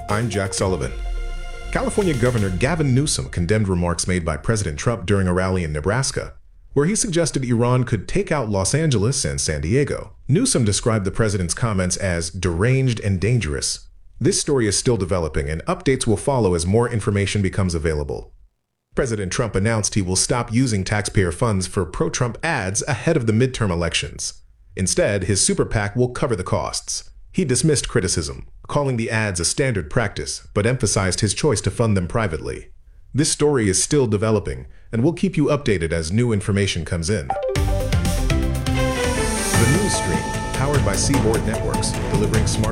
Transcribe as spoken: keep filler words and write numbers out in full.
I'm Jack Sullivan. California Governor Gavin Newsom condemned remarks made by President Trump during a rally in Nebraska, where he suggested Iran could take out Los Angeles and San Diego. Newsom described the president's comments as deranged and dangerous. This story is still developing, and updates will follow as more information becomes available. President Trump announced he will stop using taxpayer funds for pro-Trump ads ahead of the midterm elections. Instead, his super PAC will cover the costs. He dismissed criticism, calling the ads a standard practice, but emphasized his choice to fund them privately. This story is still developing, and we'll keep you updated as new information comes in. The News Stream, powered by Seaboard Networks, delivering smart